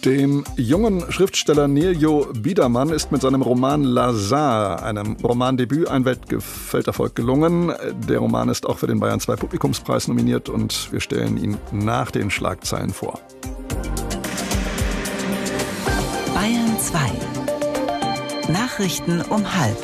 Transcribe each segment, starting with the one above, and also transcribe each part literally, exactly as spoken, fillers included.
Dem jungen Schriftsteller Niljo Biedermann ist mit seinem Roman Lazar, einem Romandebüt, ein Weltfelderfolg gelungen. Der Roman ist auch für den Bayern zwei Publikumspreis nominiert und wir stellen ihn nach den Schlagzeilen vor. Bayern zwei. Nachrichten um halb.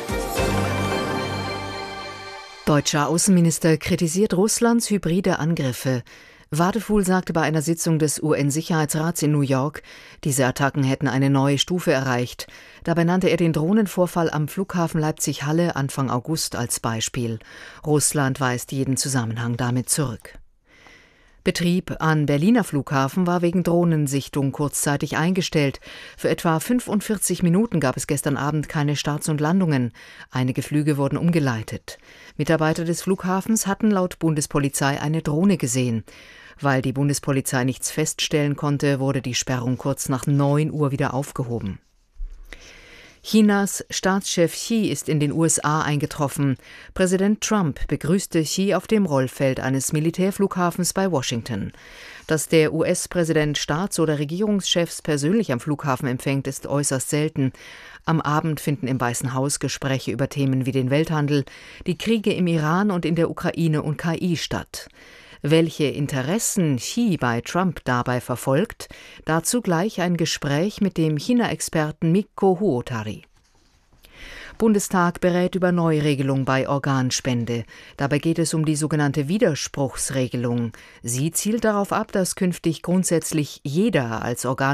Deutscher Außenminister kritisiert Russlands hybride Angriffe. Wadefuhl sagte bei einer Sitzung des U N-Sicherheitsrats in New York, diese Attacken hätten eine neue Stufe erreicht. Dabei nannte er den Drohnenvorfall am Flughafen Leipzig-Halle Anfang August als Beispiel. Russland weist jeden Zusammenhang damit zurück. Betrieb an Berliner Flughafen war wegen Drohnensichtung kurzzeitig eingestellt. Für etwa fünfundvierzig Minuten gab es gestern Abend keine Starts und Landungen. Einige Flüge wurden umgeleitet. Mitarbeiter des Flughafens hatten laut Bundespolizei eine Drohne gesehen. Weil die Bundespolizei nichts feststellen konnte, wurde die Sperrung kurz nach neun Uhr wieder aufgehoben. Chinas Staatschef Xi ist in den U S A eingetroffen. Präsident Trump begrüßte Xi auf dem Rollfeld eines Militärflughafens bei Washington. Dass der U S-Präsident Staats- oder Regierungschefs persönlich am Flughafen empfängt, ist äußerst selten. Am Abend finden im Weißen Haus Gespräche über Themen wie den Welthandel, die Kriege im Iran und in der Ukraine und K I statt. Welche Interessen Xi bei Trump dabei verfolgt, dazu gleich ein Gespräch mit dem China-Experten Mikko Huotari. Bundestag berät über Neuregelung bei Organspende. Dabei geht es um die sogenannte Widerspruchsregelung. Sie zielt darauf ab, dass künftig grundsätzlich jeder als Organ